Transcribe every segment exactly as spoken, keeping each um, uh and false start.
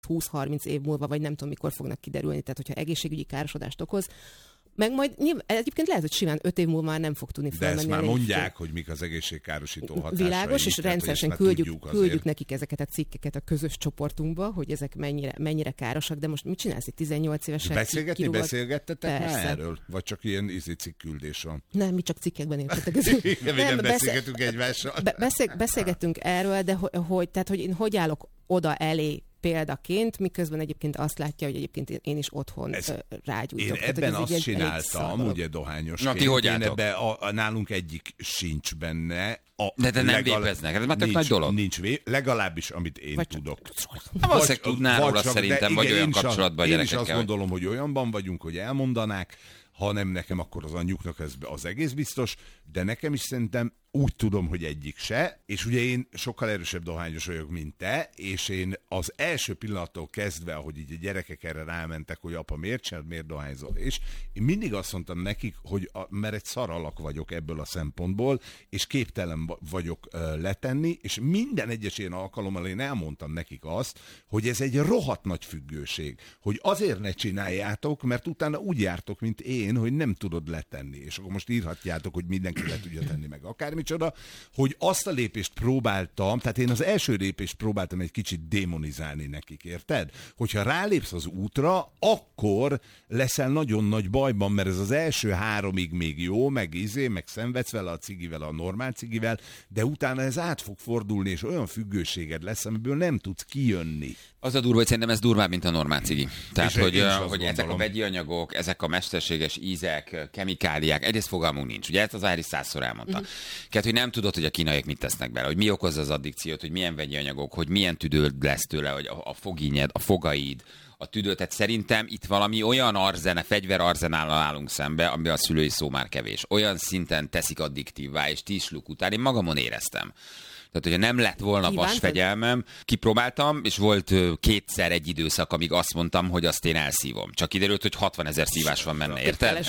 húsz-harminc év múlva, vagy nem tudom mikor fognak kiderülni, tehát hogyha egészségügyi károsodást okoz, meg majd nyilván, egyébként lehet, hogy simán öt év múlva már nem fog tudni felmenni. De ezt már mondják, hogy mik az egészségkárosító hatásai. Világos, és rendszeresen küldjük, küldjük nekik ezeket a cikkeket a közös csoportunkba, hogy ezek mennyire, mennyire károsak, de most mit csinálsz itt tizennyolc évesen? Beszélgetni, kirúgod? beszélgettetek már erről? Vagy csak ilyen ízi cikküldés van? Nem, mi csak cikkekben értetek. nem, nem beszélgetünk egymással. Be, beszél, beszélgettünk erről, de hogy, hogy, tehát, hogy én hogy állok oda elé példaként, miközben egyébként azt látja, hogy egyébként én is otthon ez, rágyújtok. Én ebben azt egy, csináltam, ugye dohányosként. Na, ti hogy álltok? Ebbe a, a, nálunk egyik sincs benne. A de de nem legalább, vépeznek, ez már tök nagy dolog. Nincs vé, legalábbis, amit én vagy tudok. Valószínűleg tudnál róla szerintem, vagy olyan kapcsolatban gyerekekkel. Én is azt hogy... gondolom, hogy olyanban vagyunk, hogy elmondanák, ha nem nekem, akkor az anyjuknak ez az egész biztos, de nekem is szerintem úgy tudom, hogy egyik se, és ugye én sokkal erősebb dohányos vagyok, mint te, és én az első pillanattól kezdve, ahogy így a gyerekek erre rámentek, hogy apa, miért csinálod, miért dohányzol, és én mindig azt mondtam nekik, hogy a, mert egy szaralak vagyok ebből a szempontból, és képtelen vagyok uh, letenni, és minden egyes ilyen alkalommal én elmondtam nekik azt, hogy ez egy rohadt nagy függőség, hogy azért ne csináljátok, mert utána úgy jártok, mint én, hogy nem tudod letenni, és akkor most írhatjátok, hogy mindenki le tudja tenni meg akármi, micsoda, hogy azt a lépést próbáltam, tehát én az első lépést próbáltam egy kicsit démonizálni nekik, érted? Hogyha rálépsz az útra, akkor leszel nagyon nagy bajban, mert ez az első háromig még jó, meg izé, meg szenvedsz vele a cigivel, a normál cigivel, de utána ez át fog fordulni, és olyan függőséged lesz, amiből nem tudsz kijönni. Az a durva, hogy szerintem ez durvább, mint a normál cigi. Tehát, és hogy, hogy gondolom. ezek a vegyi anyagok, ezek a mesterséges ízek, kemikáliák, egyrészt fogalmunk nincs. Ugye ezt az Ári százszor elmondta. Uh-huh. Tehát, hogy nem tudod, hogy a kínaiak mit tesznek bele, hogy mi okozza az addikciót, hogy milyen vegyi anyagok, hogy milyen tüdőd lesz tőle, hogy a, a fogínyed, a fogaid, a tüdő. Tehát szerintem itt valami olyan arzene, fegyverarzenállal állunk szembe, amiben a szülői szó már kevés. Olyan szinten teszik addiktívvá, és tízsluk után én magamon éreztem. Tehát, hogyha nem lett volna vasfegyelmem, kipróbáltam, és volt kétszer egy időszak, amíg azt mondtam, hogy azt én elszívom. Csak kiderült, hogy hatvanezer szívás van benne, érted?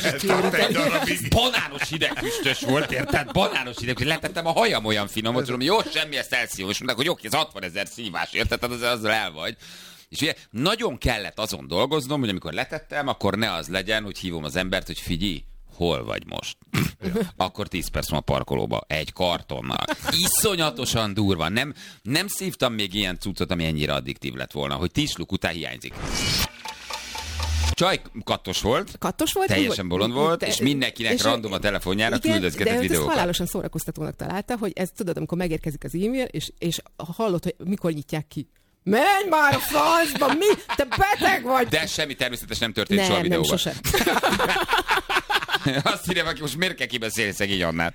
Banános hidegfüstös volt, érted? Banános hidegfüstös. Letettem a hajam olyan finom, hogy tudom, jó, semmi, ezt elszívom. És mondták, hogy jó, ez hatvanezer szívás, érted? Tehát az, azzal el vagy. És ugye nagyon kellett azon dolgoznom, hogy amikor letettem, akkor ne az legyen, hogy hívom az embert, hogy figyelj, hol vagy most? Akkor tíz perc van a parkolóba, egy kartonnal. Iszonyatosan durva. Nem, nem szívtam még ilyen cuccot, ami ennyire addiktív lett volna, hogy tízsluk után hiányzik. Csaj kattos volt, kattos volt teljesen bolond volt, te, és mindenkinek és random a telefonjára igen, küldözgetett videókat. De ezt halálosan szórakoztatónak találta, hogy ez tudod, amikor megérkezik az e-mail, és, és hallod, hogy mikor nyitják ki. Menj már a francba, mi? Te beteg vagy! De semmi természetes nem történt nem, soha a videóban. Nem, sose. Azt írja, aki most miért kell kibeszélni szegény Annát?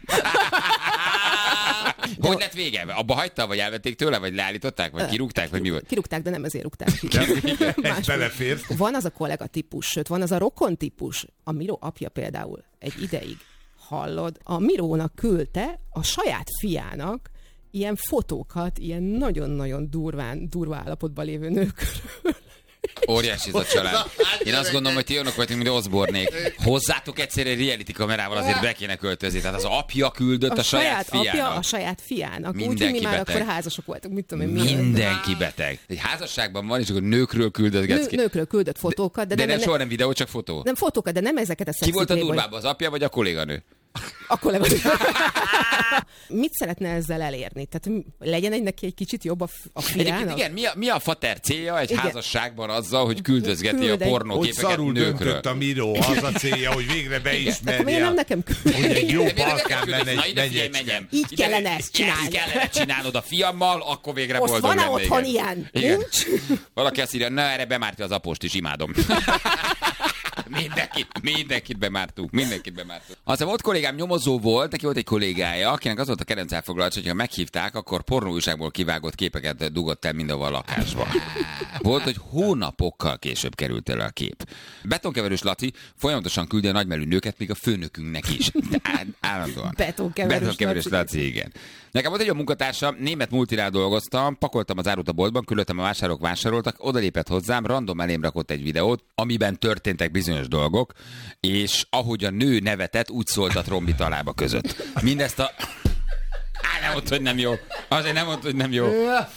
Hogy lett vége? Abba hagyta, vagy elvették tőle, vagy leállították, vagy kirúgták, vagy mi volt? Kirúgták, de nem ezért rúgták ki. Ez belefér. Van az a kollega típus, sőt, van az a rokon típus. A Miró apja például egy ideig, hallod, a Mirónak küldte a saját fiának ilyen fotókat, ilyen nagyon-nagyon durván, durva állapotban lévő nőkről. Óriási ez a család. Én azt gondolom, hogy ti olyanok vagytok, mint Osbornék. Hozzátok egyszerre egy reality kamerával azért be kéne költözni. Tehát az apja küldött a, a saját, saját fiának. Apja a saját fiának. Mindenki úgy, hogy mi már beteg. akkor házasok voltunk. Mit tudom én, mindenki beteg. Egy házasságban van, és akkor nőkről küldött. Nő, nőkről küldött fotókat. De, de nem, nem, nem soha nem videó, csak fotó. Nem fotókat, de nem ezeket a szexi. Ki volt a playboy. durvább, az apja vagy a kolléganő? A kollega. Mit szeretne ezzel elérni? Tehát legyen egy neki egy kicsit jobb a, a fiának? Igen, mi a, mi a fater célja egy igen. házasságban azzal, hogy küldözgeti Küld a pornóképeket nőkről? Hogy szarul döntött a Miró, az a célja, hogy végre beismerje. Miért nem nekem küld? Hogy egy jó balkán mennyecske. Így kellene ezt csinálni. Így kellene csinálnod a fiammal, akkor végre most boldog van-e lennék. otthon ilyen? Igen. Nincs? Valaki azt írja, na erre bemártja az apost is, imádom. Mindenkit, mindenkit bemártunk, mindenkit bemártunk. Aztán volt kollégám, nyomozó volt, neki volt egy kollégája, akinek az volt a kedvenc elfoglalás, hogyha meghívták, akkor pornóújságból kivágott képeket dugott el mindenhol a lakásba. Volt, hogy hónapokkal később került elő a kép. Betonkeverős Laci folyamatosan küldi a nagymelű nőket, még a főnökünknek is. De állandóan. Betonkeverős, Betonkeverős Laci, igen. Nekem volt egy olyan munkatársam, német multinál dolgoztam, pakoltam az árut a boltban, küldöttem a vásárok vásároltak, odalépett hozzám, random elém rakott egy videót, amiben történtek bizonyos dolgok, és ahogy a nő nevetett, úgy szólt a trombit a lába között. Mindezt a... nem mondta, hogy nem jó. Azért nem mondta, hogy nem jó.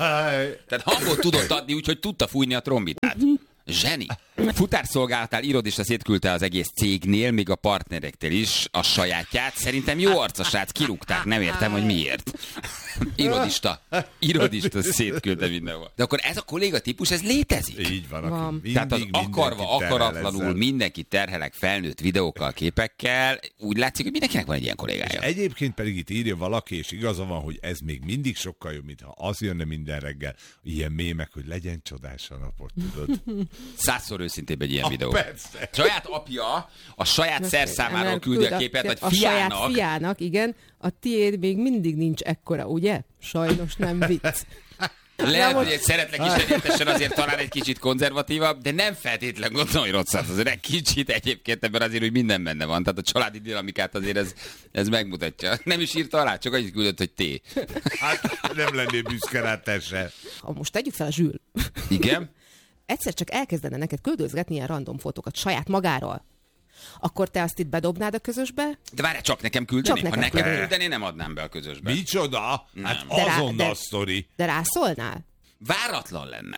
Tehát hangot tudott adni, úgyhogy tudta fújni a trombitát. Zseni. Futárszolgálatál irodista szétküldte az egész cégnél, még a partnerektől is a sajátját. Szerintem jó arca srác, kirúgták, nem értem, hogy miért. Irodista. Irodista szétküldte mindenhol. De akkor ez a kolléga típus, ez létezik? Így van. Aki Van. mindig, Tehát az akarva, akaratlanul ezzel. mindenki terhelek felnőtt videókkal, képekkel. Úgy látszik, hogy mindenkinek van egy ilyen kollégája. Egyébként pedig itt írja valaki, és igaza van, hogy ez még mindig sokkal jobb, mintha az jönne minden reggel, ilyen mémek, hogy legyen csodás a napot, tudod. Százszor őszintébb egy ilyen Ah, videó. persze. Saját apja a saját szerszámáról Nem, küldi a küld képet, hogy a fiának. saját fiának, igen. A tiéd még mindig nincs ekkora, ugye? Sajnos nem vicc. Lehet, Nem, hogy egy szeretlek is egyetesen azért talán egy kicsit konzervatívabb, de nem feltétlen gondolom, hogy rosszat. Azért egy kicsit egyébként ebben azért, hogy minden benne van. Tehát a családi dinamikát azért ez, ez megmutatja. Nem is írta alá, csak annyit küldött, hogy té. Hát nem lennél büszke rá, te se. Ha most tegyük fel a Zsül. Igen? Egyszer csak elkezdene neked küldözgetni ilyen random fotókat saját magáról. Akkor te azt itt bedobnád a közösbe? De várj, csak nekem küldeni? Csak Ha nekem nekem küldeni. küldeni, nem adnám be a közösbe. Micsoda? Hát De rá- azonnal de- sztori. De rászólnál? Váratlan lenne.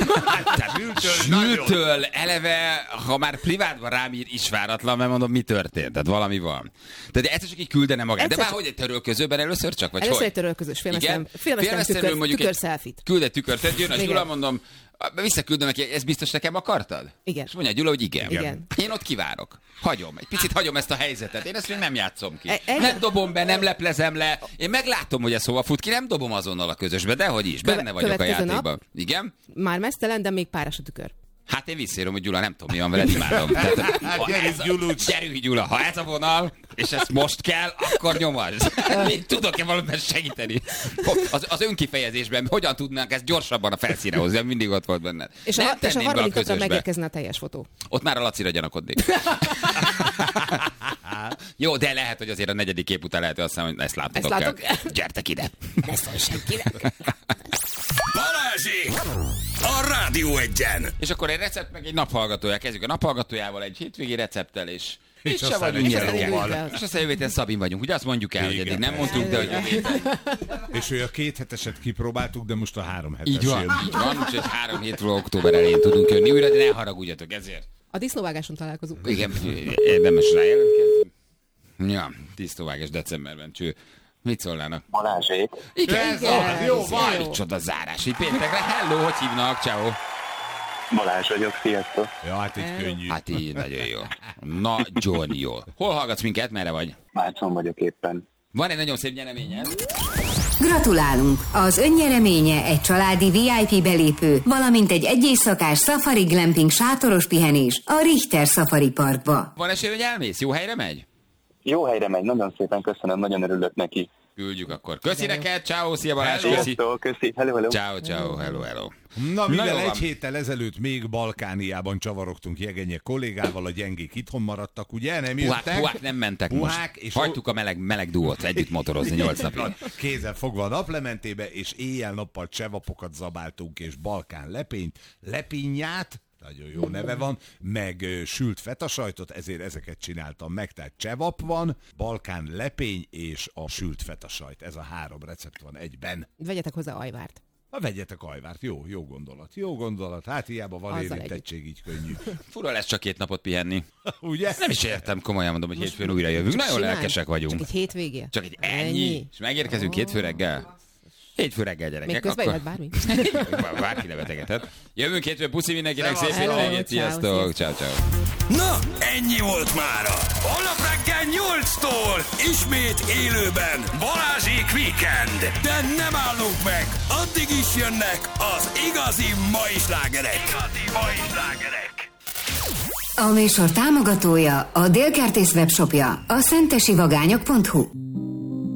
Hát Zsültől nagyon. Zsültől eleve, ha már privátban rám ír, is váratlan, mert mondom, mi történt, tehát valami van. De, de egyszer csak így küldene magát. De Egyszer már hogy egy törölközőben először csak, vagy Először hogy? egy törölközős filmesztelen, Igen? filmesztelen Félmeztelenül tükör, mondjuk tükör egy- selfie-t. Küld egy tükör, tehát jön a Igen. Gyula, mondom, visszaküldöm neki, ezt biztos nekem akartad? Igen. És mondja Gyula, hogy igen. Igen. Én ott kivárok. Hagyom. Egy picit hagyom ezt a helyzetet. Én ezt még nem játszom ki. E- egy- Nem dobom be, nem leplezem le. Én meglátom, hogy ez hova fut ki, nem dobom azonnal a közösbe, de hogy is. Benne Köve- vagyok a következő játékban. nap. Igen? Már mesztelen, de még páros a tükör. Hát én visszaírom, hogy Gyula, nem tudom, mi van veled, imádom. Tehát, ha Gyerünk, ez a- Gyulucs. Gyerünk, Gyula, ha ez a vonal, és ezt most kell, akkor nyomasd. Én tudok-e valamiben segíteni? Az, az önkifejezésben hogyan tudnánk ezt gyorsabban a felszíne hozni, ami mindig ott volt benned. És a, Nem és a tenném be a harmadik napra közösbe. megérkezne a teljes fotó. Ott már a Lacira gyanakodnék. Jó, de lehet, hogy azért a negyedik kép után lehet, hogy azt mondom, hogy ezt látok. Ezt látok? Gyertek ide. Ne szólj senkinek. Balázsék! A Rádió Egyen! És akkor egy recept, meg egy naphallgatója. Kezdjük a naphallgatójával, egy hétvégi recepttel, és És itt se aztán vagyunk egy gyerekek. nyelóval. És aztán jövő héten Szabin vagyunk. Ugye azt mondjuk el, hogy Igen, eddig nem persze. mondtuk, de hogy jövő héten. És ő a két heteset kipróbáltuk, de most a három hetes Így van, jön. így van. Úgyhogy három hét múlva október elején tudunk jönni újra, de ne haragudjatok ezért. A disznóvágáson találkozunk. Igen, érdemes rá jelentkezni. Ja, tisztóvágás decemberben, cső. Mit szólnának? Balázsék. Igen, Ez az, jó van. jó. Csoda zárás. Így péntekre. Hello, hogy hívnak? Ciao. Balázs vagyok, sziasztok. Ja, hát így könnyű. Hát így, nagyon jó. Nagyon jó. Hol hallgatsz minket? Merre vagy? Mácon vagyok éppen. Van egy nagyon szép nyereményed. Gratulálunk! Az önnyereménye egy családi vé i pé belépő, valamint egy egyészakás safari glamping sátoros pihenés a Richter Safari Parkba. Van esély, hogy elmész? Jó helyre megy? Jó helyre megy, nagyon szépen köszönöm, nagyon örülök neki. Küldjük akkor. Köszi neked, ciao, szia Balázs, köszi. Sziasztok, köszi, hello, hello. Ciao, ciao, hello, hello. Na, mivel jó egy van. héttel ezelőtt még Balkániában csavarogtunk Jegenye kollégával, a gyengék itthon maradtak, ugye? Nem Puhák, jöttek? puhák nem mentek Puhák, most. és Hagytuk a meleg, meleg duót együtt motorozni nyolc napig. Kézzel fogva a naplementébe, és éjjel-nappal csevapokat zabáltunk, és Balkán lepényt, lepinnyát, nagyon jó neve van, meg ö, sült fetasajtot, ezért ezeket csináltam meg, tehát csevap van, Balkán lepény és a sült fetasajt. Ez a három recept van egyben. Vegyetek hozzá ajvárt. Na, vegyetek ajvárt, jó, jó gondolat, jó gondolat, hát hiába van Azzal érintettség, így könnyű. Fura lesz csak két napot pihenni. Ugye? Nem is értem, komolyan mondom, hogy hétfőn újra jövünk. Nagyon Simán. lelkesek vagyunk. Csak egy hétvégé. Csak egy ennyi. És megérkezünk hétfő reggel. Hétfő reggel, gyerekek. Még közben jöhet bármi. Bárki nevetegetett. Jövünk hétfő, puszi mindenkinek, szép Hello, hétvégét, ciao, sziasztok. Ciao, ciao. Na, ennyi volt mára. Holnap reggel nyolctól ismét élőben Balázsék Weekend. De nem állunk meg, addig is jönnek az igazi mai slágerek. Igazi mai slágerek. A műsor támogatója a Délkertész webshopja, a szentesivagányok pont hu.